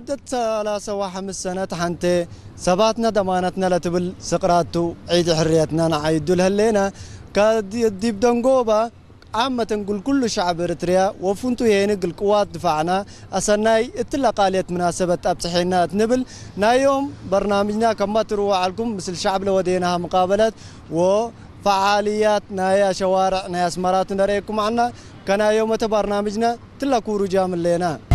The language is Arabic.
لمدة 3 حنتي سباتنا ضمانتنا لتبل سقراتو عيد حريتنا نعيد لهلينا كديب دنجوبا عامة نقول كل شعب إريتريا وفنتو هيني القوات دفعنا أسناي اتلاقالية مناسبة أبتحينا نبل نايوم برنامجنا كما تروى عليكم مثل شعب لودينها مقابلات وفعاليات نايا شوارع نايا اسمارات نريكم عنا كان يوم برنامجنا تلاقوا رجام اللينا